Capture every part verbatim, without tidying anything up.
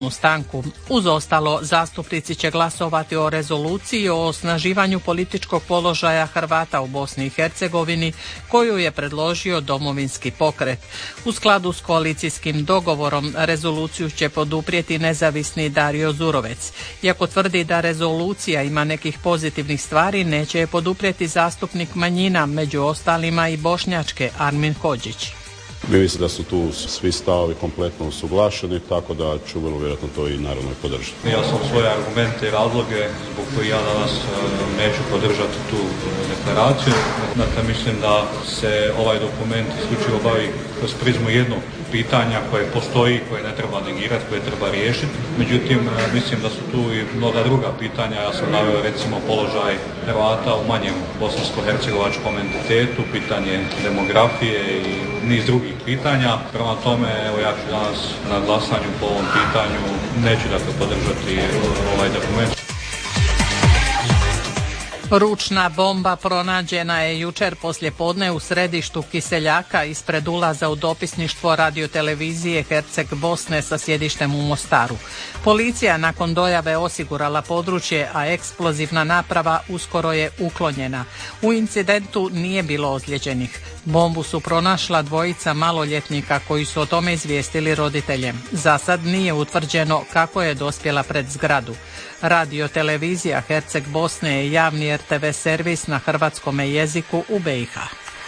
stanku. Uz ostalo, zastupnici će glasovati o rezoluciji o osnaživanju političkog položaja Hrvata u Bosni i Hercegovini koju je predložio Domovinski pokret. U skladu s koalicijskim dogovorom rezoluciju će poduprijeti nezavisni Dario Zurovec. Iako tvrdi da rezolucija ima nekih pozitivnih stvari, neće je poduprijeti zastupnik manjina, među ostalima i bošnjačke Armin Hodžić. Mi mislim da su tu svi stavovi kompletno usuglašeni, tako da ću vrlo vjerojatno to i naravno podržati. Ja sam svoje argumente i razloge zbog koji ja danas neću podržati tu deklaraciju. Dakle, mislim da se ovaj dokument isključivo bavi kroz prizmu jednog pitanja koje postoji, koje ne treba negirati, koje treba riješiti. Međutim, mislim da su tu i mnoga druga pitanja. Ja sam naveo recimo položaj Hrvata u manjem bosansko-hercegovačkom entitetu, pitanje demografije i niz drugih pitanja. Prema tome, evo ja ću danas na glasanju po ovom pitanju neću dakle podržati ovaj dokument. Ručna bomba pronađena je jučer poslijepodne u središtu Kiseljaka ispred ulaza u dopisništvo radiotelevizije Herceg Bosne sa sjedištem u Mostaru. Policija nakon dojave osigurala područje, a eksplozivna naprava uskoro je uklonjena. U incidentu nije bilo ozlijeđenih. Bombu su pronašla dvojica maloljetnika koji su o tome izvijestili roditelje. Za sad nije utvrđeno kako je dospjela pred zgradu. Radiotelevizija Herceg Bosne je javni er te ve servis na hrvatskome jeziku u be i ha.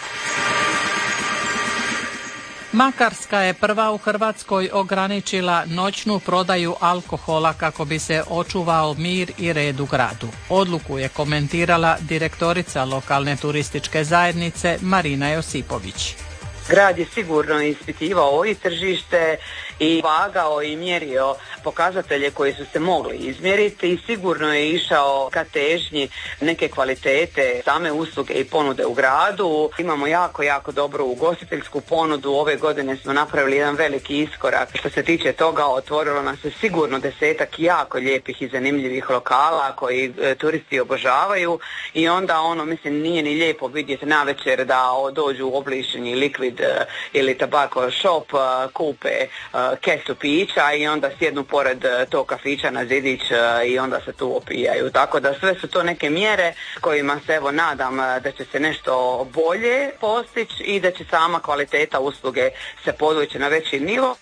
Makarska je prva u Hrvatskoj ograničila noćnu prodaju alkohola kako bi se očuvao mir i red u gradu. Odluku je komentirala direktorica lokalne turističke zajednice Marina Josipović. Grad je sigurno ispitivao i tržište i vagao i mjerio pokazatelje koji su se mogli izmjeriti i sigurno je išao ka težnji neke kvalitete same usluge i ponude u gradu. Imamo jako, jako dobru ugostiteljsku ponudu. Ove godine smo napravili jedan veliki iskorak. Što se tiče toga, otvorilo nas se sigurno desetak jako lijepih i zanimljivih lokala koji e, turisti obožavaju i onda ono, mislim, nije ni lijepo vidjeti navečer da dođu u oblišeni likvid e, ili tabako shop, e, kupe e, kesu pića i onda sjednu pored tog kafića na zidić i onda se tu opijaju. Tako da sve su to neke mjere kojima se evo nadam da će se nešto bolje postići i da će sama kvaliteta usluge se podići na veći nivo.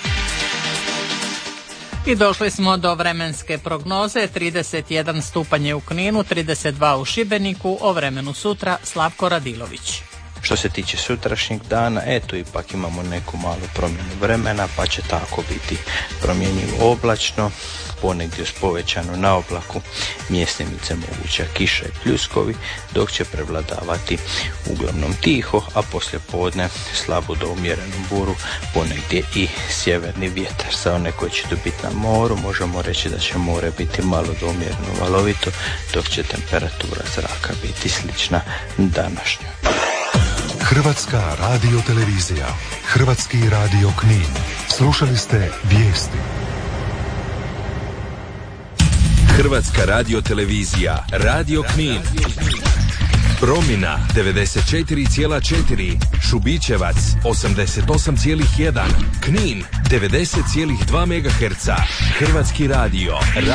I došli smo do vremenske prognoze. trideset jedan stupanj je u Kninu, trideset dva u Šibeniku. O vremenu sutra Slavko Radilović. Što se tiče sutrašnjeg dana, eto ipak imamo neku malu promjenu vremena, pa će tako biti promjenjivo oblačno, ponegdje uz povećanu naoblaku, mjesnimice moguća kiša i pljuskovi, dok će prevladavati uglavnom tiho, a poslije podne slabu do umjerenu buru, ponegdje i sjeverni vjetar. Za one koji će biti na moru, možemo reći da će more biti malo do umjereno valovito, dok će temperatura zraka biti slična današnjoj. Hrvatska radiotelevizija, Hrvatski radio Knin. Slušali ste vijesti. Hrvatska radiotelevizija, Radio Knin. Promina devedeset četiri zarez četiri, Šubićevac osamdeset osam zarez jedan, Knin devedeset zarez dva megaherca. Hrvatski radio.